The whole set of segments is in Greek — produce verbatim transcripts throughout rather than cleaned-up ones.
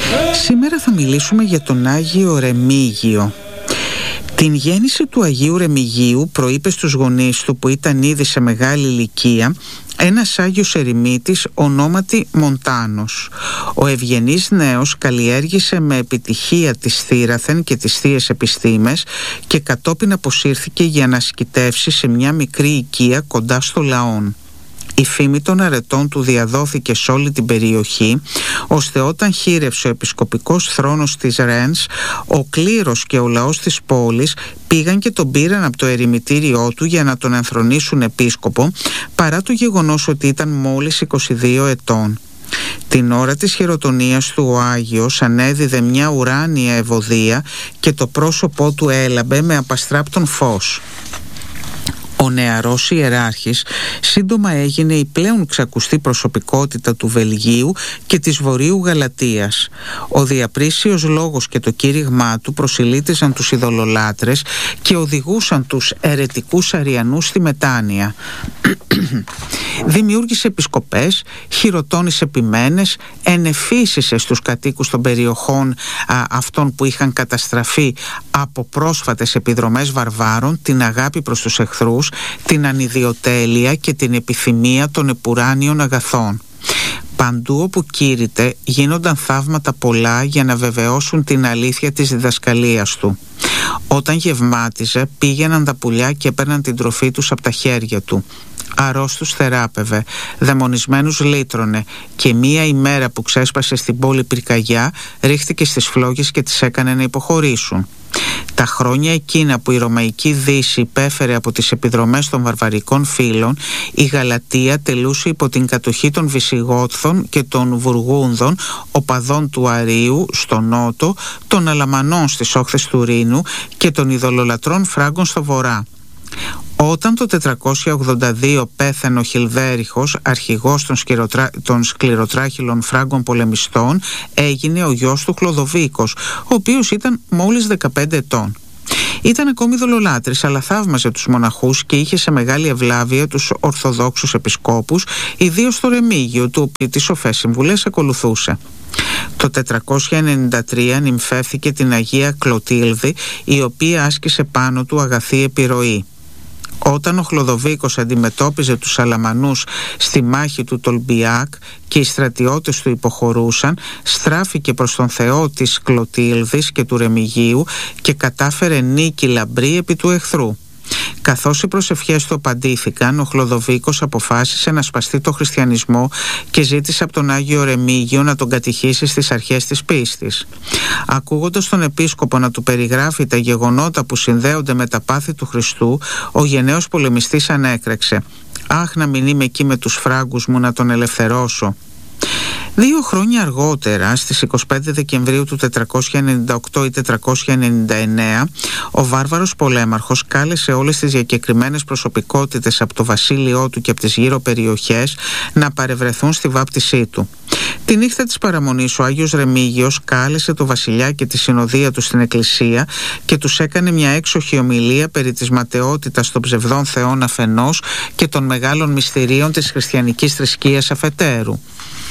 Σήμερα θα μιλήσουμε για τον Άγιο Ρεμίγιο. Την γέννηση του Αγίου Ρεμιγίου προείπε στους γονείς του, που ήταν ήδη σε μεγάλη ηλικία, ένας Άγιος ερημίτης ονόματι Μοντάνος. Ο ευγενής νέος καλλιέργησε με επιτυχία τις θύραθεν και τις θείες επιστήμες και κατόπιν αποσύρθηκε για να ασκητεύσει σε μια μικρή οικία κοντά στο Λαόν. Η φήμη των αρετών του διαδόθηκε σε όλη την περιοχή, ώστε όταν χείρευσε ο επισκοπικός θρόνος της Ρένς, ο κλήρος και ο λαός της πόλης πήγαν και τον πήραν από το ερημητήριό του για να τον ενθρονίσουν επίσκοπο, παρά το γεγονός ότι ήταν μόλις είκοσι δύο ετών. Την ώρα της χειροτονίας του ο Άγιος ανέδιδε μια ουράνια ευωδία και το πρόσωπό του έλαμπε με απαστράπτον φως. Ο νεαρός ιεράρχης σύντομα έγινε η πλέον ξακουστή προσωπικότητα του Βελγίου και της Βορείου Γαλατίας. Ο διαπρίσιος λόγος και το κήρυγμά του προσιλήτησαν τους ειδωλολάτρες και οδηγούσαν τους αιρετικούς Αριανούς στη μετάνοια. Δημιούργησε επισκοπές, χειροτώνησε ποιμένες, ενεφύσισε στους κατοίκους των περιοχών α, αυτών που είχαν καταστραφεί από πρόσφατες επιδρομές βαρβάρων την αγάπη προς τους εχθρούς, την ανιδιοτέλεια και την επιθυμία των επουράνιων αγαθών. Παντού όπου κήρυτε γίνονταν θαύματα πολλά για να βεβαιώσουν την αλήθεια της διδασκαλίας του. Όταν γευμάτιζε πήγαιναν τα πουλιά και έπαιρναν την τροφή τους από τα χέρια του. Αρρώστους θεράπευε, δαιμονισμένους λύτρωνε και μία ημέρα που ξέσπασε στην πόλη πυρκαγιά ρίχτηκε στις φλόγες και τις έκανε να υποχωρήσουν. Τα χρόνια εκείνα που η Ρωμαϊκή Δύση υπέφερε από τις επιδρομές των βαρβαρικών φύλων, η Γαλατεία τελούσε υπό την κατοχή των Βυσιγόθων και των Βουργούνδων, οπαδών του Αρίου στο νότο, των Αλαμανών στις όχθες του Ρήνου και των ειδωλολατρών Φράγκων στο βορρά. Όταν το τετρακόσια ογδόντα δύο πέθανε ο Χιλδέριχος, αρχηγός των, σκυροτρά... των σκληροτράχυλων Φράγκων πολεμιστών, έγινε ο γιος του Χλοδοβίκος, ο οποίος ήταν μόλις δεκαπέντε ετών. Ήταν ακόμη ειδωλολάτρης, αλλά θαύμαζε τους μοναχούς και είχε σε μεγάλη ευλάβεια τους Ορθοδόξους επισκόπους, ιδίως το Ρεμίγιο, του οποίου τις σοφές συμβουλές ακολουθούσε. Το τετρακόσια ενενήντα τρία νυμφεύθηκε την Αγία Κλωτήλδη, η οποία άσκησε πάνω του αγαθή επιρροή. Όταν ο Χλοδοβίκος αντιμετώπιζε τους Αλαμανούς στη μάχη του Τολμπιάκ και οι στρατιώτες του υποχωρούσαν, στράφηκε προς τον Θεό της Κλωτήλδης και του Ρεμιγίου και κατάφερε νίκη λαμπρή επί του εχθρού. Καθώς οι προσευχές του απαντήθηκαν, ο Χλοδοβίκος αποφάσισε να σπαστεί το χριστιανισμό και ζήτησε από τον Άγιο Ρεμίγιο να τον κατηχήσει στις αρχές της πίστης. Ακούγοντας τον επίσκοπο να του περιγράφει τα γεγονότα που συνδέονται με τα πάθη του Χριστού, ο γενναίος πολεμιστής ανέκρεξε: «Αχ, να μην είμαι εκεί με τους Φράγκους μου να τον ελευθερώσω». Δύο χρόνια αργότερα, στις εικοστή πέμπτη Δεκεμβρίου του τετρακόσια ενενήντα οκτώ ή τετρακόσια ενενήντα εννέα, ο βάρβαρος πολέμαρχος κάλεσε όλες τις διακεκριμένες προσωπικότητες από το βασίλειό του και από τις γύρω περιοχές να παρευρεθούν στη βάπτισή του. Τη νύχτα της παραμονής ο Άγιος Ρεμίγιος κάλεσε το βασιλιά και τη συνοδεία του στην εκκλησία και τους έκανε μια έξοχη ομιλία περί της ματαιότητας των ψευδών θεών αφενός και των μεγάλων μυστηρίων της χριστιανικής θρησκείας αφετέρου.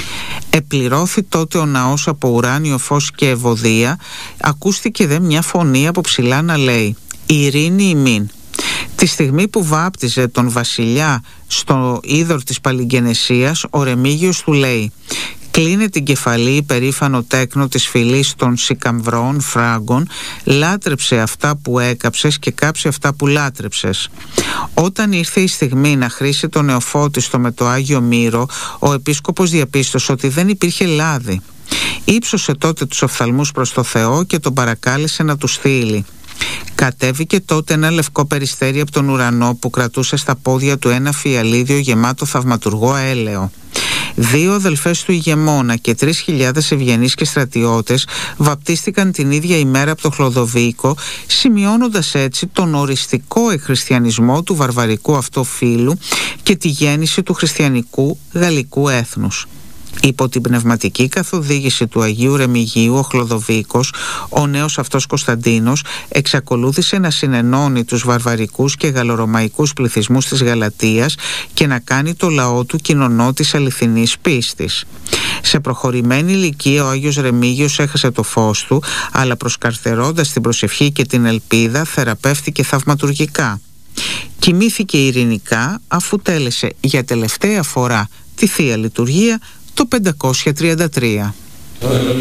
Επληρώθη τότε ο ναός από ουράνιο φως και ευωδία, ακούστηκε δε μια φωνή από ψηλά να λέει: «Ειρήνη ημίν». Τη στιγμή που βάπτιζε τον βασιλιά στο είδωρ της Παλιγγενεσίας, ο Ρεμίγιος του λέει: «Κλείνε την κεφαλή, υπερήφανο τέκνο της φυλής των Σικαμβρών Φράγκων, λάτρεψε αυτά που έκαψες και κάψε αυτά που λάτρεψες». Όταν ήρθε η στιγμή να χρήσει το νεοφώτιστο με το Άγιο Μύρο, ο επίσκοπος διαπίστωσε ότι δεν υπήρχε λάδι. Ήψωσε τότε τους οφθαλμούς προς το Θεό και τον παρακάλεσε να του στείλει. Κατέβηκε τότε ένα λευκό περιστέρι από τον ουρανό που κρατούσε στα πόδια του ένα φιαλίδιο γεμάτο θαυματουργό έλαιο. Δύο αδελφές του ηγεμόνα και τρεις χιλιάδες ευγενείς και στρατιώτες βαπτίστηκαν την ίδια ημέρα από το Χλοδοβίκο, σημειώνοντας έτσι τον οριστικό εκχριστιανισμό του βαρβαρικού αυτού φύλου και τη γέννηση του χριστιανικού γαλλικού έθνους. Υπό την πνευματική καθοδήγηση του Αγίου Ρεμιγίου, ο Χλωδοβίκος, ο νέος αυτός Κωνσταντίνος, εξακολούθησε να συνενώνει τους βαρβαρικούς και γαλλορωμαϊκούς πληθυσμούς της Γαλατίας και να κάνει το λαό του κοινωνό της αληθινής πίστης. Σε προχωρημένη ηλικία ο Άγιος Ρεμίγιος έχασε το φως του, αλλά προσκαρτερώντας την προσευχή και την ελπίδα θεραπεύτηκε θαυματουργικά. Κοιμήθηκε ειρηνικά αφού τέλεσε για τελευταία φορά τη Θεία Λειτουργία το πεντακόσια τριάντα τρία.